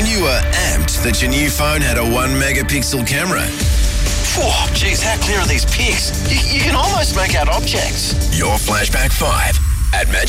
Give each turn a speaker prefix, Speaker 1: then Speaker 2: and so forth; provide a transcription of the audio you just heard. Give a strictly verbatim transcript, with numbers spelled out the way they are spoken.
Speaker 1: when you were amped that your new phone had a one megapixel camera?
Speaker 2: Whoa, geez, how clear are these pics? You, you can almost make out objects.
Speaker 1: Your Flashback five at Magic